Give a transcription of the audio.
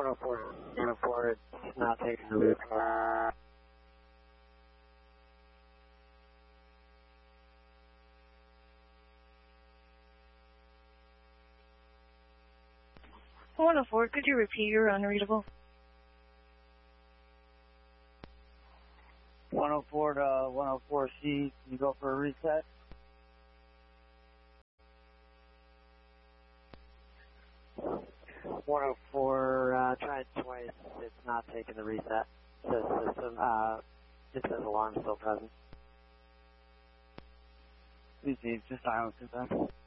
104, 104, it's not taking the route. 104, could you repeat your unreadable? 104 to 104C, can you go for a reset? 104, try it twice, it's not taking the reset. It says system, it says alarm still present. Please, just silence it then.